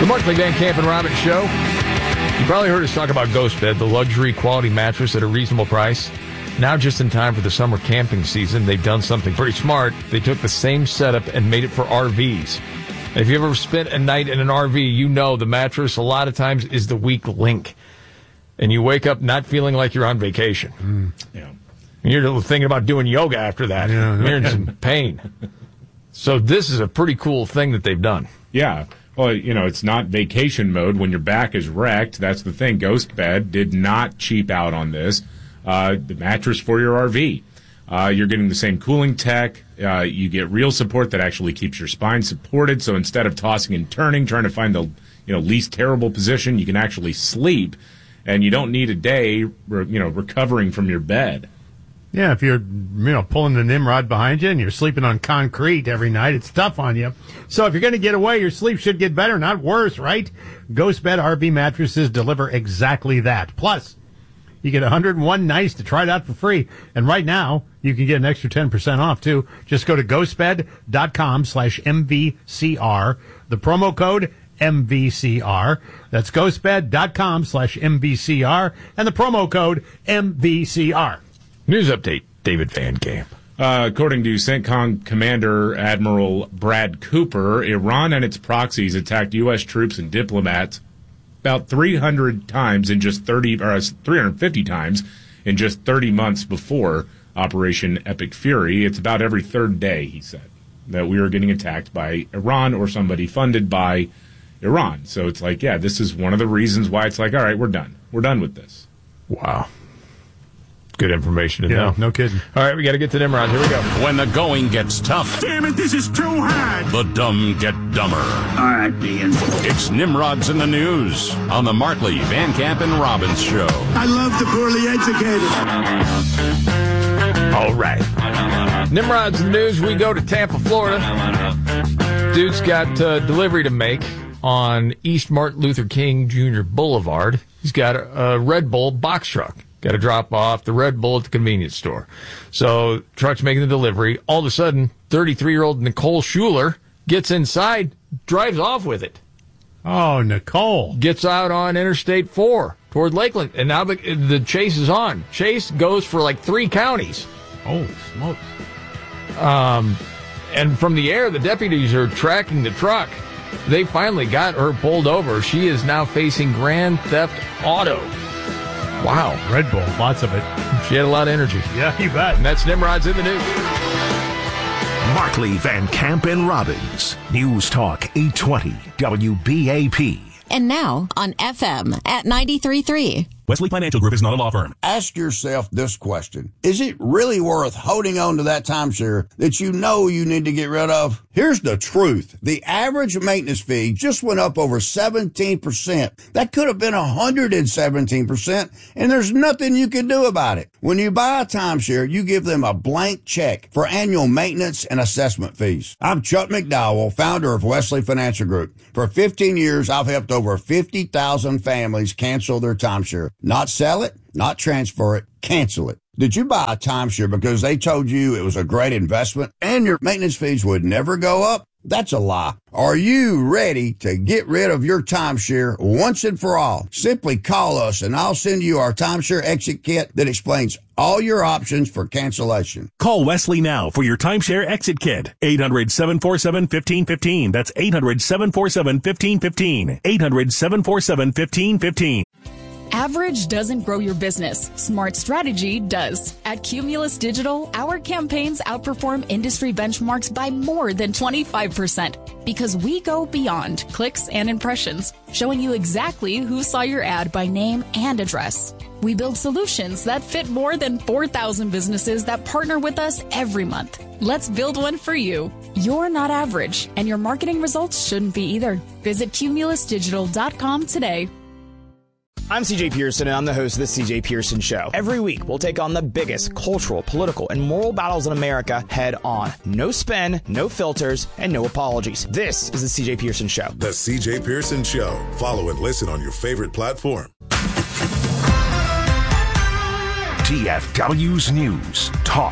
The Markley, Van Camp, and Robbins Show. You probably heard us talk about GhostBed, the luxury quality mattress at a reasonable price. Now, just in time for the summer camping season, they've done something pretty smart. They took the same setup and made it for RVs. And if you ever spent a night in an RV, you know the mattress a lot of times is the weak link. And you wake up not feeling like you're on vacation. Yeah. You're thinking about doing yoga after that. Yeah. You're in some pain. So this is a pretty cool thing that they've done. Yeah. Well, it's not vacation mode when your back is wrecked. That's the thing. GhostBed did not cheap out on this. The mattress for your RV. You're getting the same cooling tech. You get real support that actually keeps your spine supported. So instead of tossing and turning, trying to find the least terrible position, you can actually sleep, and you don't need a day recovering from your bed. Yeah, if you're pulling the Nimrod behind you and you're sleeping on concrete every night, it's tough on you. So if you're going to get away, your sleep should get better, not worse, right? GhostBed RV mattresses deliver exactly that. Plus, you get 101 nights to try it out for free. And right now, you can get an extra 10% off, too. Just go to ghostbed.com/MVCR. The promo code MVCR. That's ghostbed.com/MVCR. And the promo code MVCR. News update, David Van Camp. According to CENTCOM Commander Admiral Brad Cooper, Iran and its proxies attacked U.S. troops and diplomats about 350 times in just 30 months before Operation Epic Fury. It's about every third day, he said, that we are getting attacked by Iran or somebody funded by Iran. So it's like, yeah, this is one of the reasons why it's like, all right, we're done. We're done with this. Wow. Good information to know. No kidding. All right, we got to get to Nimrod. Here we go. When the going gets tough, damn it, this is too hard. The dumb get dumber. All right, Ian. It's Nimrod's in the News on the Markley, Van Camp, and Robbins Show. I love the poorly educated. All right. Nimrod's in the News. We go to Tampa, Florida. Dude's got delivery to make on East Martin Luther King Jr. Boulevard. He's got a Red Bull box truck. Got to drop off the Red Bull at the convenience store. So truck's making the delivery. All of a sudden, 33-year-old Nicole Schuler gets inside, drives off with it. Oh, Nicole. Gets out on Interstate 4 toward Lakeland. And now the chase is on. Chase goes for like 3 counties. Oh, smokes. And from the air, the deputies are tracking the truck. They finally got her pulled over. She is now facing grand theft auto. Wow. Red Bull, lots of it. She had a lot of energy. Yeah, you bet. And that's Nimrod's in the News. Markley, Van Camp, and Robbins. News Talk 820 WBAP. And now on FM at 93.3. Wesley Financial Group is not a law firm. Ask yourself this question. Is it really worth holding on to that timeshare that you know you need to get rid of? Here's the truth. The average maintenance fee just went up over 17%. That could have been 117%, and there's nothing you can do about it. When you buy a timeshare, you give them a blank check for annual maintenance and assessment fees. I'm Chuck McDowell, founder of Wesley Financial Group. For 15 years, I've helped over 50,000 families cancel their timeshare. Not sell it, not transfer it, cancel it. Did you buy a timeshare because they told you it was a great investment and your maintenance fees would never go up? That's a lie. Are you ready to get rid of your timeshare once and for all? Simply call us and I'll send you our timeshare exit kit that explains all your options for cancellation. Call Wesley now for your timeshare exit kit. 800-747-1515. That's 800-747-1515. 800-747-1515. Average doesn't grow your business. Smart strategy does. At Cumulus Digital, our campaigns outperform industry benchmarks by more than 25% because we go beyond clicks and impressions, showing you exactly who saw your ad by name and address. We build solutions that fit more than 4,000 businesses that partner with us every month. Let's build one for you. You're not average, and your marketing results shouldn't be either. Visit cumulusdigital.com today. I'm CJ Pearson, and I'm the host of The CJ Pearson Show. Every week, we'll take on the biggest cultural, political, and moral battles in America head on. No spin, no filters, and no apologies. This is The CJ Pearson Show. The CJ Pearson Show. Follow and listen on your favorite platform. TFW's News Talk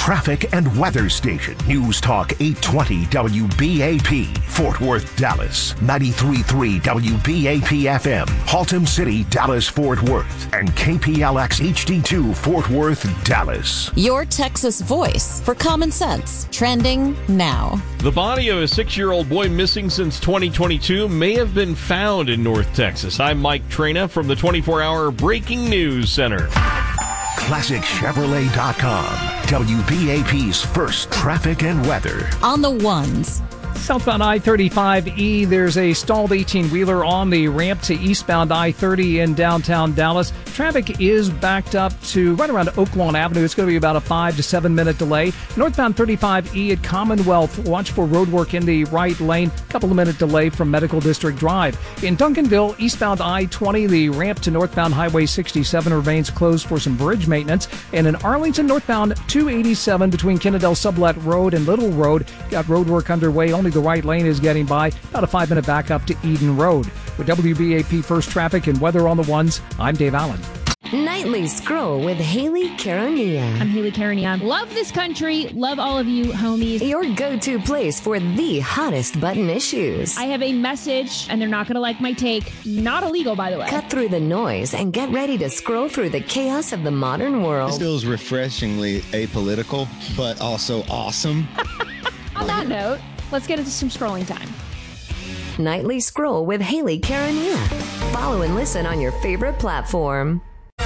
traffic and weather station. News Talk 820 WBAP, Fort Worth, Dallas. 93.3 WBAP FM, Haltom City, Dallas, Fort Worth. And KPLX HD2, Fort Worth, Dallas. Your Texas voice for common sense. Trending now. The body of a 6-year-old boy missing since 2022 may have been found in North Texas. I'm Mike Trena from the 24-hour Breaking News Center. ClassicChevrolet.com, WBAP's first traffic and weather. On the ones. Southbound I-35E, there's a stalled 18-wheeler on the ramp to eastbound I-30 in downtown Dallas. Traffic is backed up to right around Oak Lawn Avenue. It's going to be about a 5 to 7 minute delay. Northbound 35E at Commonwealth, watch for road work in the right lane. Couple of minute delay from Medical District Drive. In Duncanville, eastbound I-20, the ramp to northbound Highway 67 remains closed for some bridge maintenance. And in Arlington, northbound 287 between Kennedale Sublet Road and Little Road, got road work underway. Only the right lane is getting by. About a 5 minute backup to Eden Road. With WBAP First Traffic and Weather on the Ones, I'm Dave Allen. Nightly Scroll with Haley Caronia. I'm Haley Caronia. Love this country. Love all of you, homies. Your go-to place for the hottest button issues. I have a message, and they're not going to like my take. Not illegal, by the way. Cut through the noise and get ready to scroll through the chaos of the modern world. This feels refreshingly apolitical, but also awesome. On that note, let's get into some scrolling time. Nightly Scroll with Haley Caronia. Follow and listen on your favorite platform.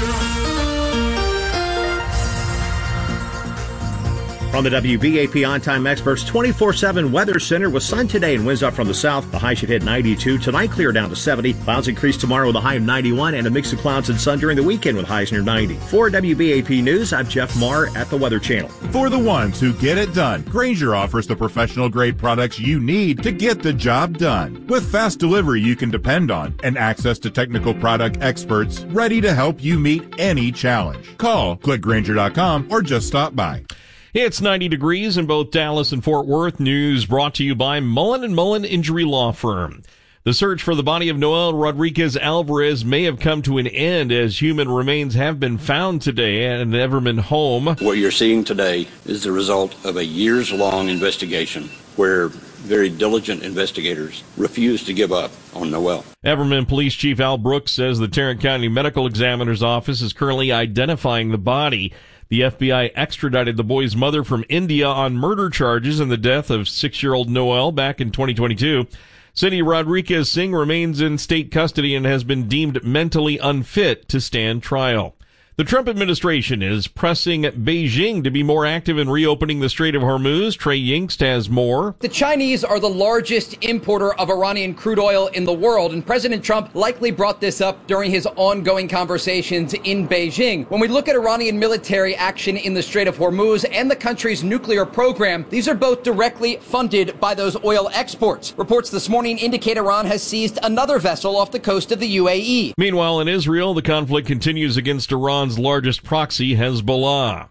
From the WBAP On-Time Experts 24/7 Weather Center, with sun today and winds up from the south. The high should hit 92. Tonight, clear down to 70. Clouds increase tomorrow with a high of 91, and a mix of clouds and sun during the weekend with highs near 90. For WBAP News, I'm Jeff Marr at the Weather Channel. For the ones who get it done, Grainger offers the professional-grade products you need to get the job done. With fast delivery you can depend on and access to technical product experts ready to help you meet any challenge. Call, click Grainger.com, or just stop by. It's 90 degrees in both Dallas and Fort Worth. News brought to you by Mullen & Mullen Injury Law Firm. The search for the body of Noel Rodriguez Alvarez may have come to an end as human remains have been found today at an Everman home. What you're seeing today is the result of a years-long investigation where very diligent investigators refused to give up on Noel. Everman Police Chief Al Brooks says the Tarrant County Medical Examiner's Office is currently identifying the body. The FBI extradited the boy's mother from India on murder charges in the death of 6-year-old Noel back in 2022. Cindy Rodriguez Singh remains in state custody and has been deemed mentally unfit to stand trial. The Trump administration is pressing Beijing to be more active in reopening the Strait of Hormuz. Trey Yingst has more. The Chinese are the largest importer of Iranian crude oil in the world, and President Trump likely brought this up during his ongoing conversations in Beijing. When we look at Iranian military action in the Strait of Hormuz and the country's nuclear program, these are both directly funded by those oil exports. Reports this morning indicate Iran has seized another vessel off the coast of the UAE. Meanwhile, in Israel, the conflict continues against Iran's largest proxy, Hezbollah.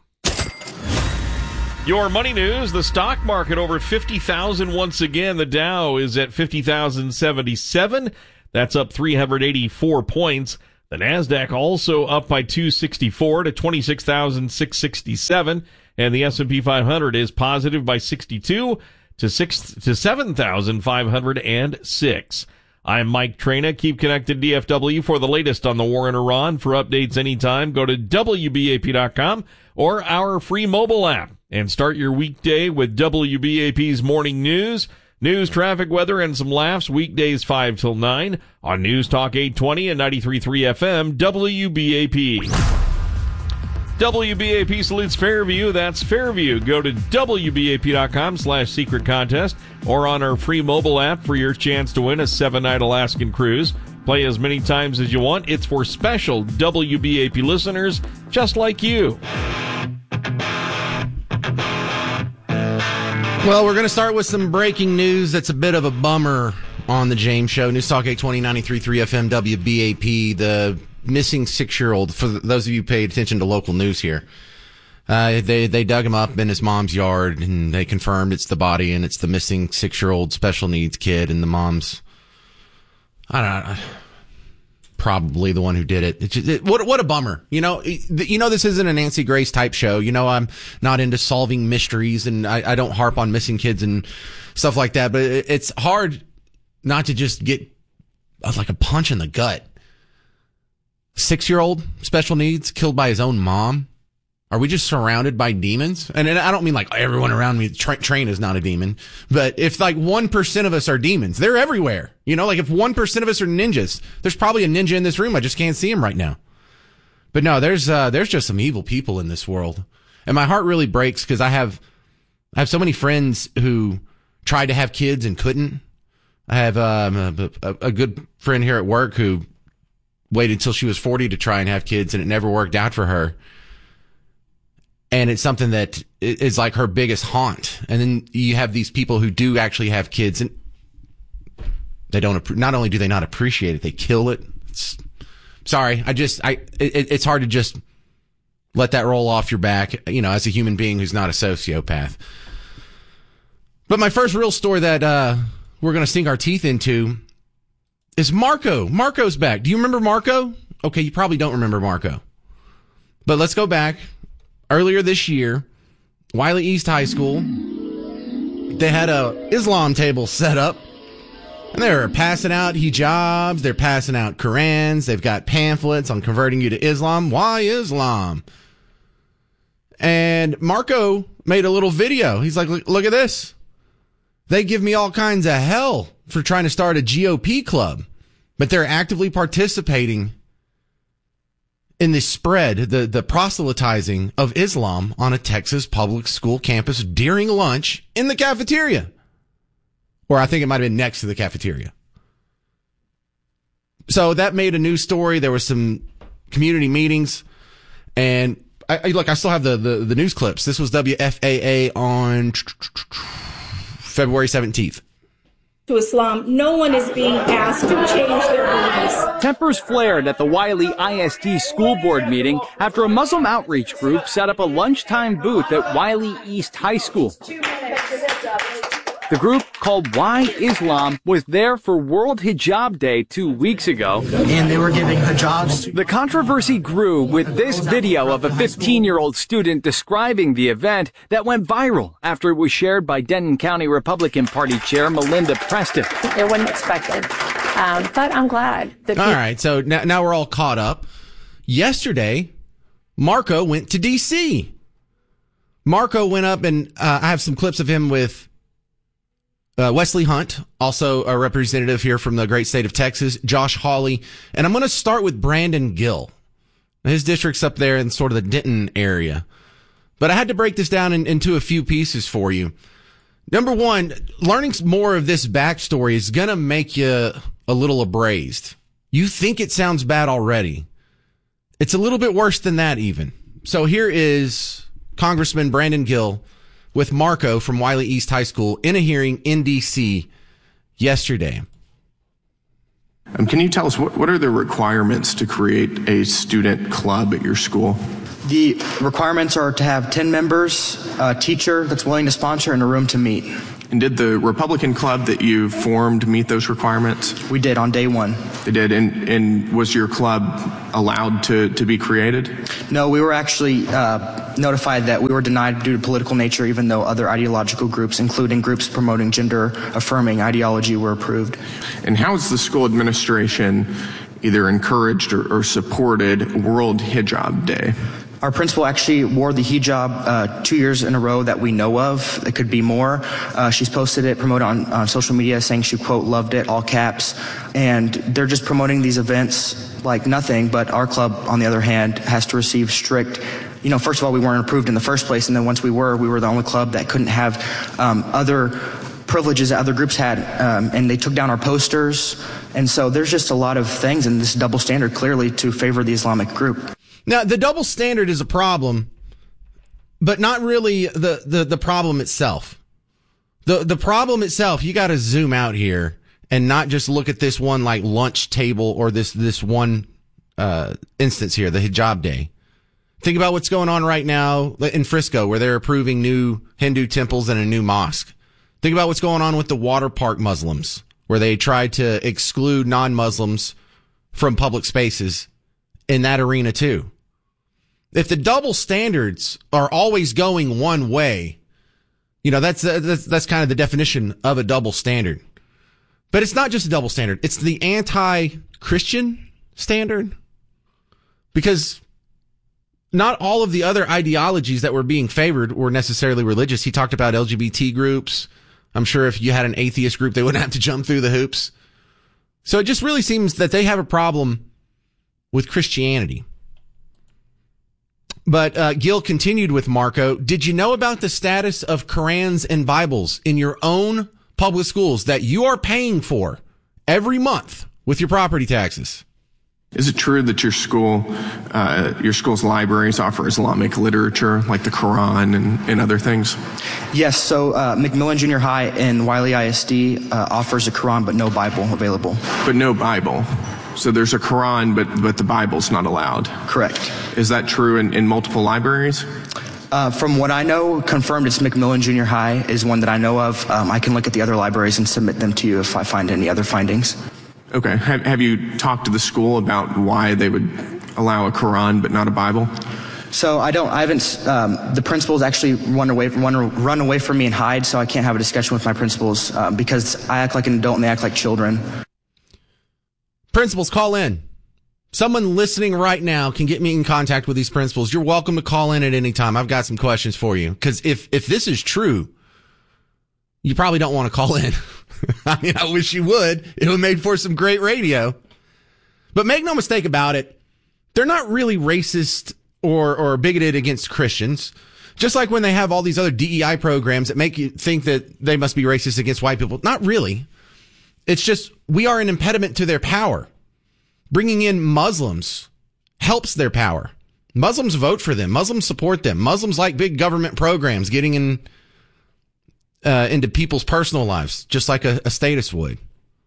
Your money news, the stock market over 50,000 once again. The Dow is at 50,077. That's up 384 points. The NASDAQ also up by 264 to 26,667. And the S&P 500 is positive by 62 to 7,506. I'm Mike Trena. Keep connected to DFW for the latest on the war in Iran. For updates anytime, go to WBAP.com or our free mobile app and start your weekday with WBAP's morning news, traffic, weather, and some laughs weekdays 5 till 9 on News Talk 820 and 93.3 FM WBAP. WBAP salutes Fairview. That's Fairview. Go to WBAP.com/secret contest or on our free mobile app for your chance to win a 7-night Alaskan cruise. Play as many times as you want. It's for special WBAP listeners just like you. Well, we're going to start with some breaking news that's a bit of a bummer on the James Show. News Talk 820, 93.3 FM WBAP. The missing 6-year-old, for those of you who paid attention to local news here, they dug him up in his mom's yard and they confirmed it's the body and it's the missing 6-year-old special needs kid, and the mom's probably the one who did it. What a bummer. This isn't a Nancy Grace type show. I'm not into solving mysteries, and I don't harp on missing kids and stuff like that. But it's hard not to just get like a punch in the gut. 6-year-old, special needs, killed by his own mom. Are we just surrounded by demons? And I don't mean like everyone around me. Train is not a demon. But if like 1% of us are demons, they're everywhere. Like if 1% of us are ninjas, there's probably a ninja in this room. I just can't see him right now. But no, there's just some evil people in this world. And my heart really breaks because I have so many friends who tried to have kids and couldn't. I have a good friend here at work who waited until she was 40 to try and have kids, and it never worked out for her. And it's something that is like her biggest haunt. And then you have these people who do actually have kids, and they don't. Not only do they not appreciate it, they kill it. It's hard to just let that roll off your back, as a human being who's not a sociopath. But my first real story that we're going to sink our teeth into is Marco. Marco's back. Do you remember Marco? Okay, you probably don't remember Marco. But let's go back. Earlier this year, Wiley East High School, they had a Islam table set up, and they were passing out hijabs, they're passing out Qurans, they've got pamphlets on converting you to Islam. Why Islam? And Marco made a little video. He's like, look at this. They give me all kinds of hell for trying to start a GOP club, but they're actively participating in the spread, the proselytizing of Islam on a Texas public school campus during lunch in the cafeteria. Or I think it might have been next to the cafeteria. So that made a news story. There were some community meetings, and I still have the news clips. This was WFAA on February 17th. To Islam, no one is being asked to change their beliefs. Tempers flared at the Wiley ISD school board meeting after a Muslim outreach group set up a lunchtime booth at Wiley East High School. The group, called Why Islam, was there for World Hijab Day 2 weeks ago. And they were giving hijabs. The controversy grew with this video of a 15-year-old student describing the event that went viral after it was shared by Denton County Republican Party Chair Melinda Preston. It wasn't expected, but I'm glad. That all right, so now we're all caught up. Yesterday, Marco went to D.C. Marco went up, and I have some clips of him with Wesley Hunt, also a representative here from the great state of Texas, Josh Hawley. And I'm going to start with Brandon Gill. His district's up there in sort of the Denton area. But I had to break this down into a few pieces for you. Number one, learning more of this backstory is going to make you a little abrased. You think it sounds bad already. It's a little bit worse than that even. So here is Congressman Brandon Gill with Marco from Wiley East High School in a hearing in D.C. yesterday. Can you tell us what are the requirements to create a student club at your school? The requirements are to have 10 members, a teacher that's willing to sponsor, and a room to meet. And did the Republican club that you formed meet those requirements? We did on day one. They did. And was your club allowed to be created? No, we were actually notified that we were denied due to political nature, even though other ideological groups, including groups promoting gender-affirming ideology, were approved. And how has the school administration either encouraged or supported World Hijab Day? Our principal actually wore the hijab 2 years in a row that we know of. It could be more. She's posted it, promoted on social media, saying she, quote, loved it, all caps. And they're just promoting these events like nothing. But our club, on the other hand, has to receive strict, first of all, we weren't approved in the first place. And then once we were the only club that couldn't have other privileges that other groups had. And they took down our posters. And so there's just a lot of things in this double standard clearly to favor the Islamic group. Now, the double standard is a problem, but not really the problem itself. The problem itself, you got to zoom out here and not just look at this one like lunch table or this one instance here, the hijab day. Think about what's going on right now in Frisco, where they're approving new Hindu temples and a new mosque. Think about what's going on with the water park Muslims, where they tried to exclude non-Muslims from public spaces in that arena too. If the double standards are always going one way, that's kind of the definition of a double standard. But it's not just a double standard. It's the anti-Christian standard. Because not all of the other ideologies that were being favored were necessarily religious. He talked about LGBT groups. I'm sure if you had an atheist group, they wouldn't have to jump through the hoops. So it just really seems that they have a problem with Christianity. But Gil continued with Marco. Did you know about the status of Qurans and Bibles in your own public schools that you are paying for every month with your property taxes? Is it true that your school's libraries offer Islamic literature like the Quran and other things? Yes, so McMillan Junior High and Wiley ISD offers a Quran but no Bible available. But no Bible. So there's a Quran, but the Bible's not allowed. Correct. Is that true in multiple libraries? From what I know, confirmed, it's McMillan Junior High is one that I know of. I can look at the other libraries and submit them to you if I find any other findings. Okay. Have you talked to the school about why they would allow a Quran but not a Bible? So the principals actually run away from me and hide, so I can't have a discussion with my principals because I act like an adult and they act like children. Principals, call in. Someone listening right now can get me in contact with these principals. You're welcome to call in at any time. I've got some questions for you. Because if this is true, you probably don't want to call in. I mean, I wish you would. It would make for some great radio. But make no mistake about it, they're not really racist or bigoted against Christians. Just like when they have all these other DEI programs that make you think that they must be racist against white people. Not really. It's just we are an impediment to their power. Bringing in Muslims helps their power. Muslims vote for them. Muslims support them. Muslims like big government programs getting into people's personal lives, just like a status would.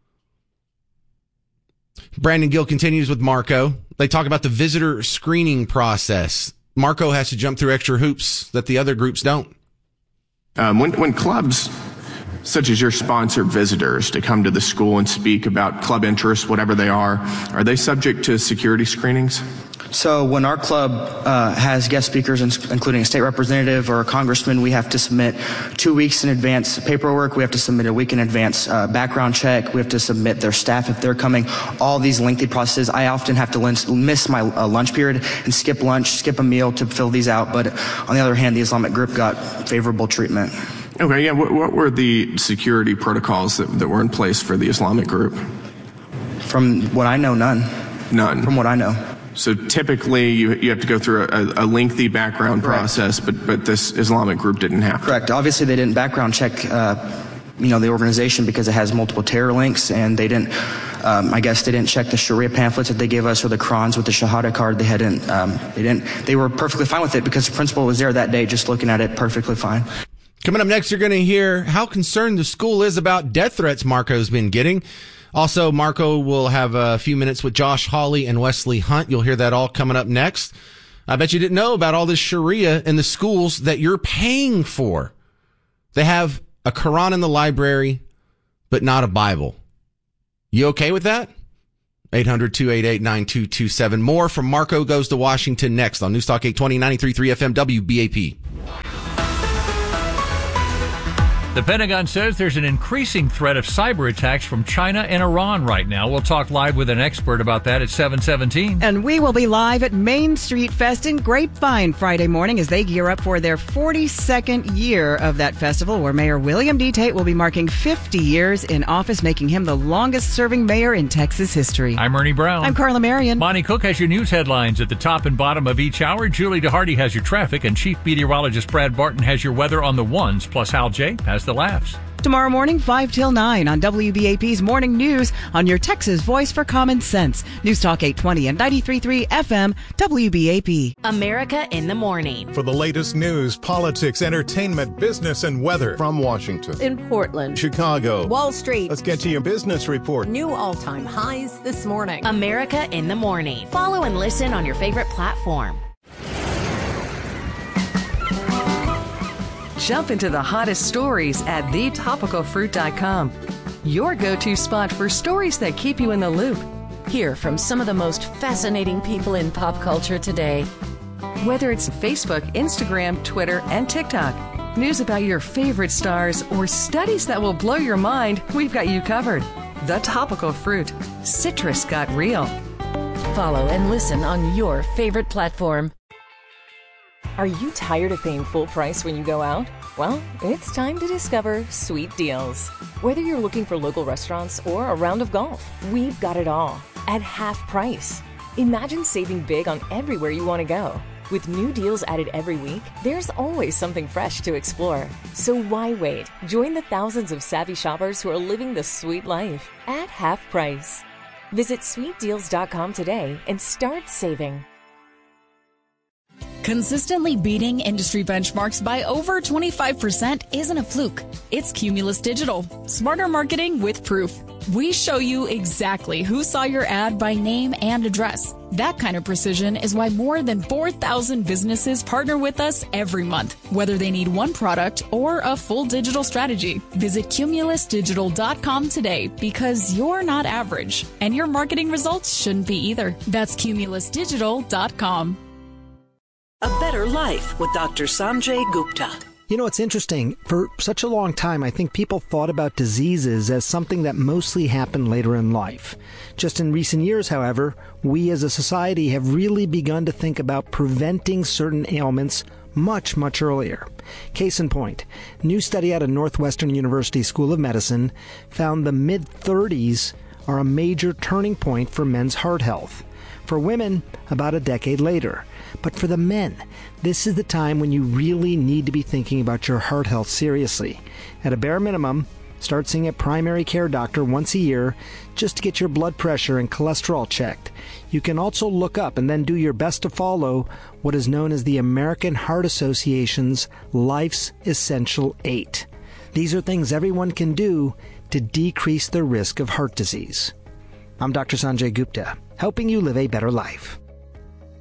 Brandon Gill continues with Marco. They talk about the visitor screening process. Marco has to jump through extra hoops that the other groups don't. When clubs such as your sponsor visitors to come to the school and speak about club interests, whatever they are they subject to security screenings? So when our club has guest speakers, including a state representative or a congressman, we have to submit 2 weeks in advance paperwork. We have to submit a week in advance background check. We have to submit their staff if they're coming. All these lengthy processes. I often have to miss my lunch period and skip lunch, skip a meal to fill these out. But on the other hand, the Islamic group got favorable treatment. Okay, yeah. What were the security protocols that were in place for the Islamic group? From what I know, none. None. From what I know. So typically you have to go through a lengthy background process, but this Islamic group didn't have to. Correct. Obviously, they didn't background check, the organization because it has multiple terror links, and they didn't. I guess they didn't check the Sharia pamphlets that they gave us or the Qurans with the Shahada card. They were perfectly fine with it because the principal was there that day, just looking at it, perfectly fine. Coming up next, you're going to hear how concerned the school is about death threats Marco's been getting. Also, Marco will have a few minutes with Josh Hawley and Wesley Hunt. You'll hear that all coming up next. I bet you didn't know about all this Sharia in the schools that you're paying for. They have a Quran in the library, but not a Bible. You okay with that? 800-288-9227. More from Marco Goes to Washington next on Newstalk 820, 93.3 FM, WBAP. The Pentagon says there's an increasing threat of cyber attacks from China and Iran right now. We'll talk live with an expert about that at 7:17. And we will be live at Main Street Fest in Grapevine Friday morning as they gear up for their 42nd year of that festival, where Mayor William D. Tate will be marking 50 years in office, making him the longest-serving mayor in Texas history. I'm Ernie Brown. I'm Carla Marion. Monty Cook has your news headlines at the top and bottom of each hour. Julie DeHardy has your traffic, and Chief Meteorologist Brad Barton has your weather on the ones, plus Hal J. has the laughs. Tomorrow morning, 5 till 9 on WBAP's Morning News on your Texas voice for common sense. News Talk 820 and 93.3 FM, WBAP. America in the Morning. For the latest news, politics, entertainment, business, and weather. From Washington, in Portland, Chicago, Wall Street. Let's get to your business report. New all-time highs this morning. America in the Morning. Follow and listen on your favorite platform. Jump into the hottest stories at thetopicalfruit.com. Your go-to spot for stories that keep you in the loop. Hear from some of the most fascinating people in pop culture today. Whether it's Facebook, Instagram, Twitter, and TikTok, news about your favorite stars, or studies that will blow your mind, we've got you covered. The Topical Fruit. Citrus got real. Follow and listen on your favorite platform. Are you tired of paying full price when you go out? Well, it's time to discover Sweet Deals. Whether you're looking for local restaurants or a round of golf, we've got it all at half price. Imagine saving big on everywhere you want to go. With new deals added every week, there's always something fresh to explore. So why wait? Join the thousands of savvy shoppers who are living the sweet life at half price. Visit sweetdeals.com today and start saving. Consistently beating industry benchmarks by over 25% isn't a fluke. It's Cumulus Digital. Smarter marketing with proof. We show you exactly who saw your ad by name and address. That kind of precision is why more than 4,000 businesses partner with us every month, whether they need one product or a full digital strategy. Visit cumulusdigital.com today because you're not average, and your marketing results shouldn't be either. That's cumulusdigital.com. A Better Life with Dr. Sanjay Gupta. You know, it's interesting. For such a long time, I think people thought about diseases as something that mostly happened later in life. Just in recent years, however, we as a society have really begun to think about preventing certain ailments much, much earlier. Case in point, a new study out of Northwestern University School of Medicine found the mid-30s are a major turning point for men's heart health. For women, about a decade later. But for the men, this is the time when you really need to be thinking about your heart health seriously. At a bare minimum, start seeing a primary care doctor once a year just to get your blood pressure and cholesterol checked. You can also look up and then do your best to follow what is known as the American Heart Association's Life's Essential 8. These are things everyone can do to decrease the risk of heart disease. I'm Dr. Sanjay Gupta, helping you live a better life.